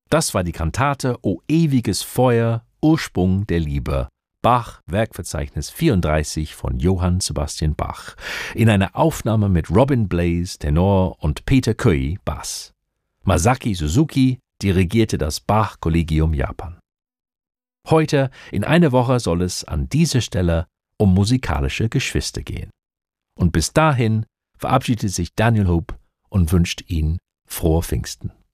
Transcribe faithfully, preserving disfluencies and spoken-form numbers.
Das war die Kantate O ewiges Feuer, Ursprung der Liebe. Bach, Werkverzeichnis vierunddreißig von Johann Sebastian Bach, in einer Aufnahme mit Robin Blaze, Tenor, und Peter Koei, Bass. Masaki Suzuki dirigierte das Bach-Kollegium Japan. Heute, in einer Woche, soll es an dieser Stelle um musikalische Geschwister gehen. Und bis dahin verabschiedet sich Daniel Hope und wünscht Ihnen frohe Pfingsten.